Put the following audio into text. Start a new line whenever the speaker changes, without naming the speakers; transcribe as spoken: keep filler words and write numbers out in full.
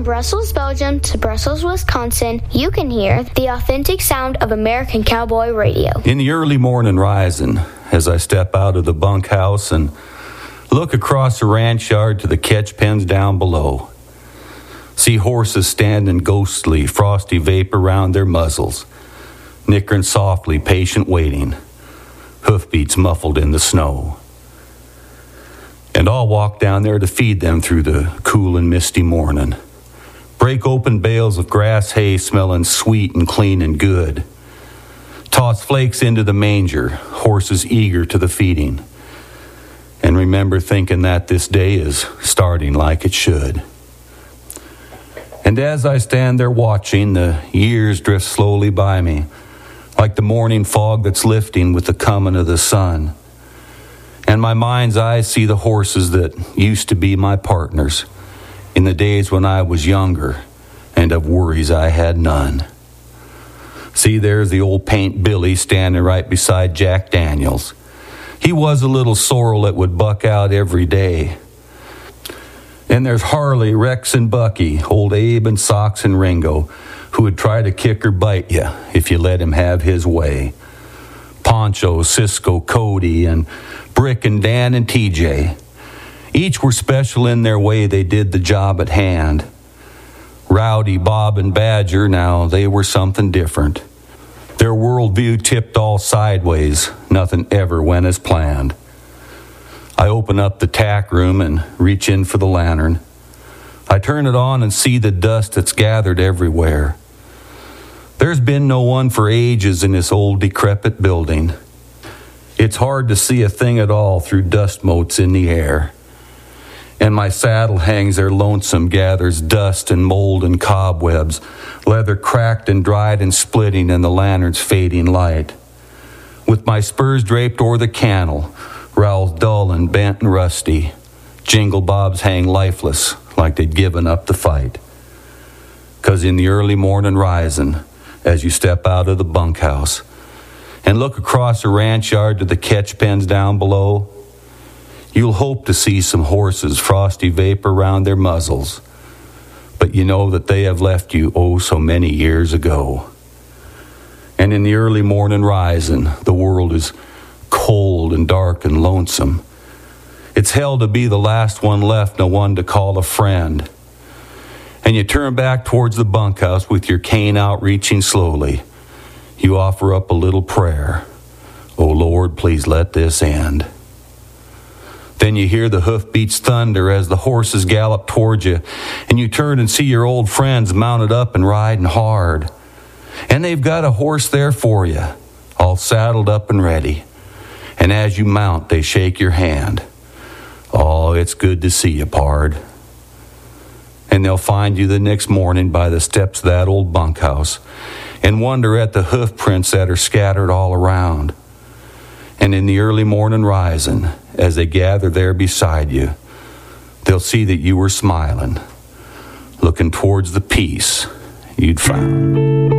Brussels, Belgium to Brussels, Wisconsin, you can hear the authentic sound of American Cowboy Radio.
In the early morning rising, as I step out of the bunkhouse and look across the ranch yard to the catch pens down below, see horses standing ghostly, frosty vapor round their muzzles, nickering softly, patient waiting, hoofbeats muffled in the snow. And I'll walk down there to feed them through the cool and misty morning. Break open bales of grass hay smelling sweet and clean and good. Toss flakes into the manger, horses eager to the feeding. And remember thinking that this day is starting like it should. And as I stand there watching, the years drift slowly by me, like the morning fog that's lifting with the coming of the sun. And my mind's eye see the horses that used to be my partners in the days when I was younger and of worries I had none. See, there's the old Paint Billy standing right beside Jack Daniels. He was a little sorrel that would buck out every day. And there's Harley, Rex, and Bucky, old Abe and Sox and Ringo, who would try to kick or bite you if you let him have his way. Poncho, Cisco, Cody, and Brick and Dan and T J. Each were special in their way. They did the job at hand. Rowdy, Bob, and Badger, now they were something different. Their worldview tipped all sideways. Nothing ever went as planned. I open up the tack room and reach in for the lantern. I turn it on and see the dust that's gathered everywhere. There's been no one for ages in this old decrepit building. It's hard to see a thing at all through dust motes in the air. And my saddle hangs there lonesome, gathers dust and mold and cobwebs, leather cracked and dried and splitting in the lantern's fading light. With my spurs draped o'er the cantle, rowels dull and bent and rusty, jingle bobs hang lifeless like they'd given up the fight. 'Cause in the early morning rising, as you step out of the bunkhouse and look across the ranch yard to the catch pens down below, you'll hope to see some horses frosty vapor round their muzzles, but you know that they have left you oh so many years ago. And in the early morning rising, the world is cold and dark and lonesome. It's hell to be the last one left, no one to call a friend. And you turn back towards the bunkhouse with your cane out reaching slowly. You offer up a little prayer. Oh Lord, please let this end. Then you hear the hoofbeats thunder as the horses gallop towards you, and you turn and see your old friends mounted up and riding hard. And they've got a horse there for you, all saddled up and ready. And as you mount, they shake your hand. Oh, it's good to see you, pard. And they'll find you the next morning by the steps of that old bunkhouse and wonder at the hoof prints that are scattered all around. And in the early morning rising, as they gather there beside you, they'll see that you were smiling, looking towards the peace you'd found.